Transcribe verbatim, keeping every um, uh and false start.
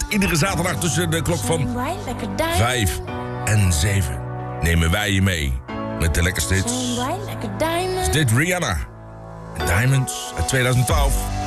iedere zaterdag tussen de klok van vijf en zeven nemen wij je mee met de lekkerste hits. Is dit Rihanna? Diamonds uit tweeduizend twaalf.